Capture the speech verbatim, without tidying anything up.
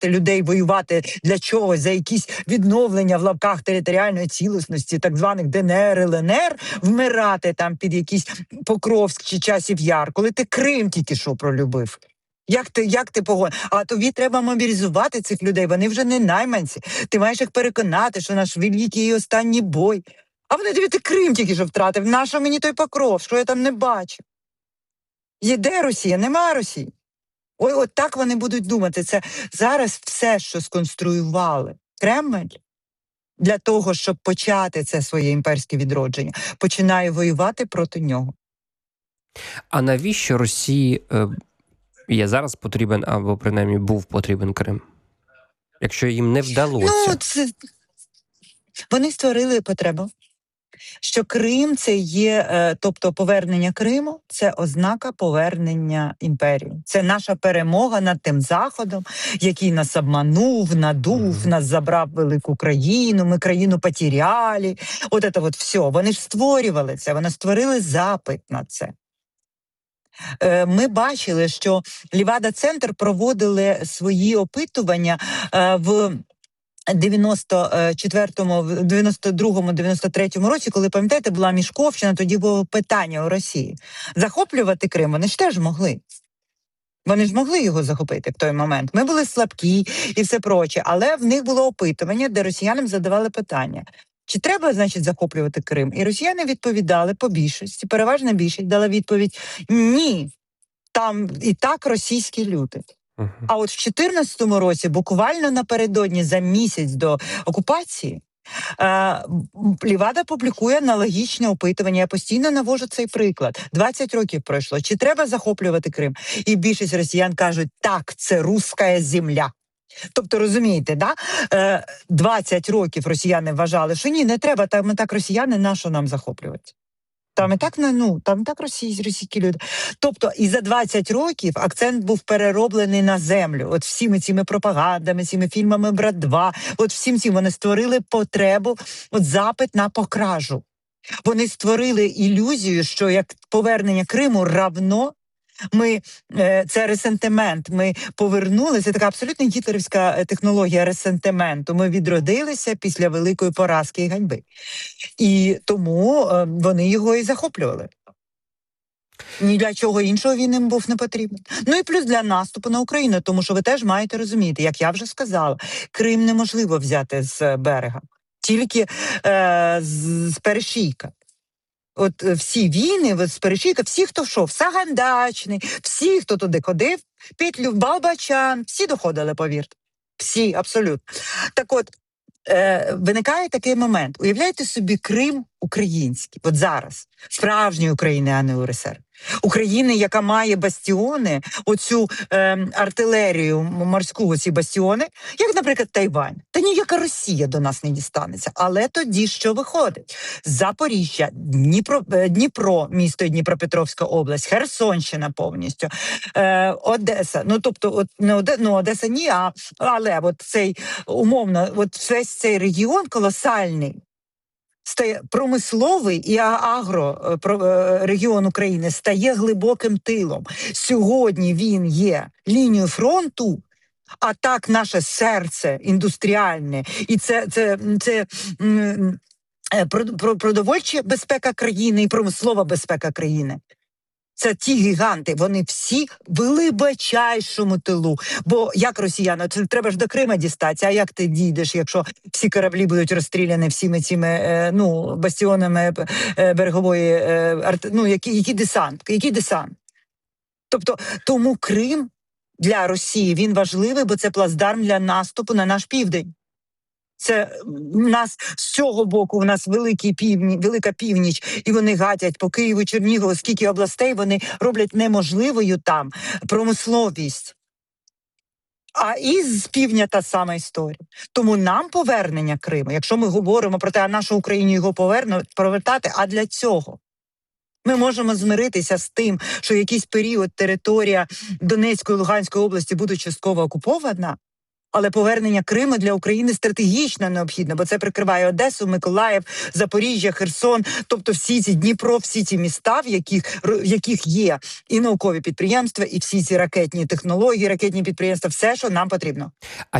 заставляти людей воювати для чогось, за якісь відновлення в лапках територіальної цілісності, так званих Де Ен Ер, Ел Ен Ер, вмирати там під якийсь Покровськ чи Часів Яр, коли ти Крим тільки що пролюбив. Як ти, як ти погодиш? А тобі треба мобілізувати цих людей, вони вже не найманці. Ти маєш їх переконати, що наш великий і останній бой. А вони тобі, ти Крим тільки що втратив. Нащо мені той Покров? Що я там не бачу? Є де Росія? Нема Росії. Ой, от так вони будуть думати. Це зараз все, що сконструювали Кремль для того, щоб почати це своє імперське відродження, починає воювати проти нього. А навіщо Росії е, є зараз потрібен, або принаймні був потрібен Крим? Якщо їм не вдалося. Ну, це... Вони створили потребу, що Крим це є, е, тобто повернення Криму, це ознака повернення імперії. Це наша перемога над тим Заходом, який нас обманув, надув, mm-hmm. нас забрав велику країну, ми країну потеряли. От це от все. Вони ж створювали це, вони створили запит на це. Е, ми бачили, що Лівада-Центр проводили свої опитування е, в дев'яносто четвертому, дев'яносто другому, дев'яносто третьому році, коли, пам'ятаєте, була Мішковщина, тоді було питання у Росії. Захоплювати Крим вони ж теж могли. Вони ж могли його захопити в той момент. Ми були слабкі і все проче, але в них було опитування, де росіянам задавали питання. Чи треба, значить, захоплювати Крим? І росіяни відповідали по більшості, переважна більшість дала відповідь «Ні, там і так російські люди». А от в чотирнадцятому році, буквально напередодні, за місяць до окупації, е, Лівада публікує аналогічне опитування. Я постійно навожу цей приклад. двадцять років пройшло. Чи треба захоплювати Крим? І більшість росіян кажуть, так, це руська земля. Тобто, розумієте, да? Е, двадцять років росіяни вважали, що ні, не треба, так, ми так росіяни, на що нам захоплювати? Там і так, ну, там і так російські, російські люди. Тобто, і за двадцять років акцент був перероблений на землю. От всіми цими пропагандами, цими фільмами «Брат два», от всім цим вони створили потребу, от запит на покражу. Вони створили ілюзію, що як повернення Криму равно ми, це ресентимент, ми повернулися, це така абсолютно гітлерівська технологія ресентименту. Ми відродилися після великої поразки і ганьби. І тому вони його і захоплювали. Ні для чого іншого він їм був не потрібен. Ну і плюс для наступу на Україну, тому що ви теж маєте розуміти, як я вже сказала, Крим неможливо взяти з берега, тільки е, з, з перешийка. От всі війни, з перешийка, всі, хто йшов, Сагайдачний, всі, хто туди ходив, Петлюр, Балбачан, всі доходили, повірте. Всі, абсолютно. Так от, е, виникає такий момент. Уявляєте собі Крим український, от зараз, справжньої України, а не У Ер Ес Ер. України, яка має бастіони, оцю е, артилерію морську, ці бастіони, як, наприклад, Тайвань. Та ніяка Росія до нас не дістанеться. Але тоді що виходить? Запоріжжя, Дніпро, Дніпро, місто Дніпропетровська область, Херсонщина повністю, е, Одеса. Ну, тобто, от, не Оде, ну, Одеса ні, а, але от цей, умовно, от весь цей регіон колосальний, стає промисловий і агро регіон України стає глибоким тилом. Сьогодні він є лінією фронту, а так наше серце індустріальне, і це, це, це м, продовольча безпека країни і промислова безпека країни. Це ті гіганти, вони всі в глибочайшому тилу. Бо як росіяни, це треба ж до Крима дістатися, а як ти дійдеш, якщо всі кораблі будуть розстріляні всіми цими е, ну, бастіонами е, берегової, е, ну, який, який десант, який десант? Тобто, тому Крим для Росії, він важливий, бо це плацдарм для наступу на наш південь. Це в нас з цього боку, у нас великий півні, велика північ, і вони гатять по Києву, Чернігову, скільки областей, вони роблять неможливою там промисловість. А і з півдня та сама історія. Тому нам повернення Криму, якщо ми говоримо про те, а нашу Україну його поверну, повертати, а для цього? Ми можемо змиритися з тим, що якийсь період територія Донецької, Луганської області буде частково окупована, Але повернення Криму для України стратегічно необхідно, бо це прикриває Одесу, Миколаїв, Запоріжжя, Херсон, тобто всі ці Дніпро, всі ці міста, в яких, в яких є і наукові підприємства, і всі ці ракетні технології, ракетні підприємства, все, що нам потрібно.